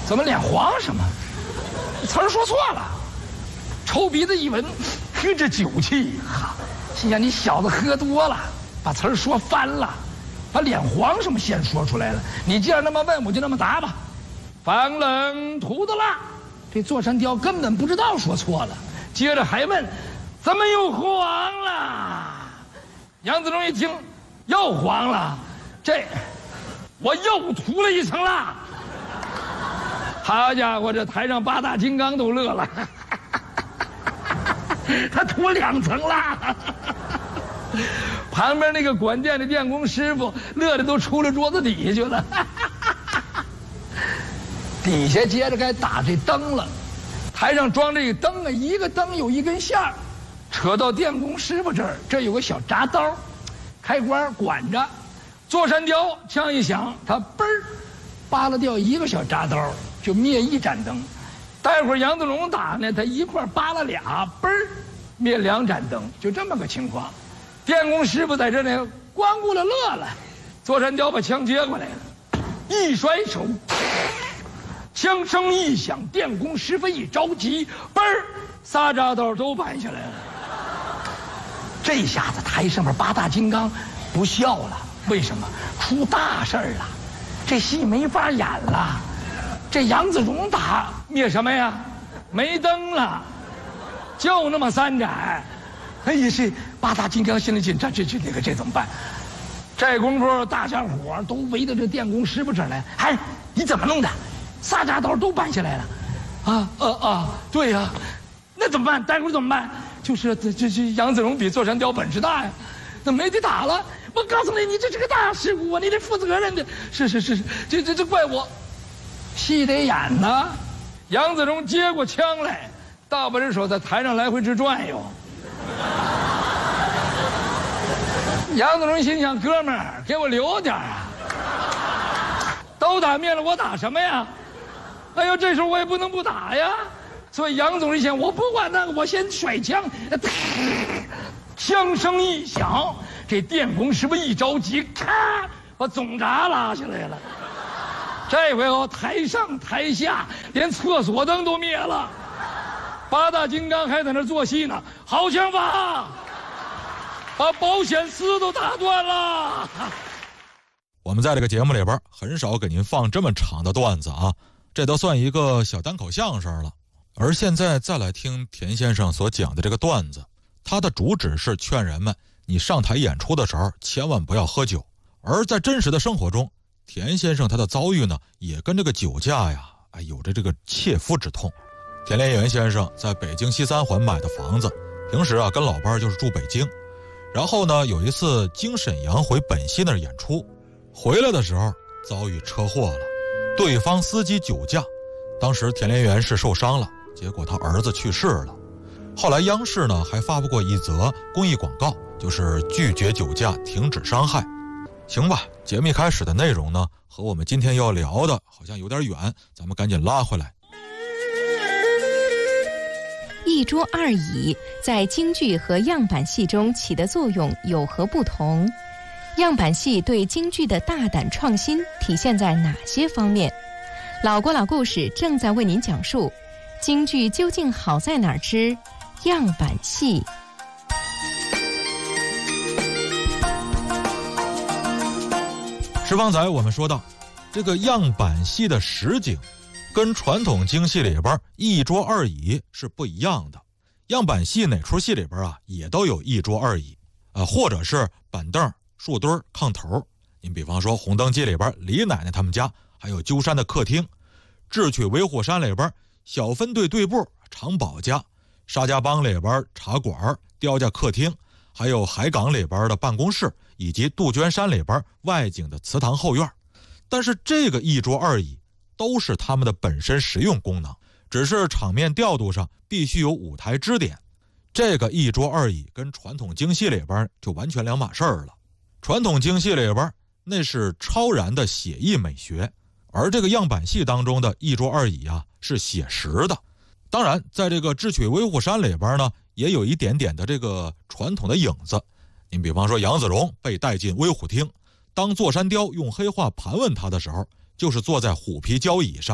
怎么脸黄什么？词儿说错了。抽鼻子一闻，呵，这酒气，哈，心想你小子喝多了，把词儿说翻了，把脸黄什么先说出来了。你既然那么问，我就那么答吧。方冷涂的辣，这座山雕根本不知道说错了，接着还问，怎么又黄了？杨子荣一听，又黄了，这我又涂了一层蜡。好家伙，这台上八大金刚都乐了，他涂2层蜡。旁边那个管店的电工师傅乐得都出了桌子底下去了。底下接着该打这灯了，台上装这个灯啊，一个灯有一根线儿，扯到电工师傅这儿，这有个小铡刀，开关管着。座山雕枪一响，他嘣儿扒拉掉一个小铡刀，就灭1盏灯。待会儿杨子荣打呢，他一块扒拉俩，嘣儿灭2盏灯，就这么个情况。电工师傅在这呢光顾了乐了，座山雕把枪接过来了，一甩手，枪声一响，电工师傅一着急，嘣儿仨铡刀都扳下来了。这下子台上面8大金刚不笑了，为什么？出大事儿了，这戏没法演了。这杨子荣打灭什么呀？没灯了，就那么3盏。哎呀，这8大金刚心里紧张，这怎么办？这功夫大家伙都围到这电工师傅这儿来。哎，你怎么弄的？3铡刀都扳下来了。对呀，那怎么办？待会儿怎么办？就是这杨子荣比座山雕本事大呀，那没得打了。我告诉你，你这是个大事故啊，你得负责任的。是，这怪我。戏得演呢。杨子荣接过枪来，大把手在台上来回直转悠。杨子荣心想，哥们儿，给我留点啊！都打灭了，我打什么呀？哎呦，这时候我也不能不打呀。所以杨总一想，我不管那个，我先甩枪。枪声一响，这电工师傅一着急，咔，把总闸拉下来了。这回台上台下连厕所灯都灭了。8大金刚还在那做戏呢，好枪法，把保险丝都打断了。 我们在这个节目里边很少给您放这么长的段子啊，这都算一个小单口相声了。而现在再来听田先生所讲的这个段子，他的主旨是劝人们，你上台演出的时候千万不要喝酒。而在真实的生活中，田先生他的遭遇呢，也跟这个酒驾呀，有着这个切肤之痛。田连元先生在北京西三环买的房子，平时跟老伴就是住北京。然后呢，有一次经沈阳回本溪那儿演出，回来的时候遭遇车祸了，对方司机酒驾，当时田连元是受伤了，结果他儿子去世了。后来央视呢还发布过一则公益广告，就是拒绝酒驾，停止伤害。行吧，节目一开始的内容呢和我们今天要聊的好像有点远，咱们赶紧拉回来。 一桌二椅在京剧和样板戏中起的作用有何不同？样板戏对京剧的大胆创新体现在哪些方面？老郭老故事正在为您讲述京剧究竟好在哪儿之样板戏。 是方才我们说到，这个样板戏的实景跟传统京戏里边一桌二椅是不一样的。样板戏哪出戏里边也都有一桌二椅，或者是板凳、树墩、炕头。您比方说《红灯记》里边李奶奶他们家，还有鸠山的客厅；智取威虎山里边小分队队部常宝家，沙家浜里边茶馆、刁家客厅，还有海港里边的办公室，以及杜鹃山里边外景的祠堂后院。但是这个一桌二椅都是他们的本身实用功能，只是场面调度上必须有舞台支点。这个一桌二椅跟传统京戏里边就完全两码事儿了。传统京戏里边那是超然的写意美学，而这个样板戏当中的一桌二椅是写实的。当然在这个智取威虎山里边呢，也有一点点的这个传统的影子。您比方说杨子荣被带进威虎厅，当座山雕用黑话盘问他的时候，就是坐在虎皮交椅上，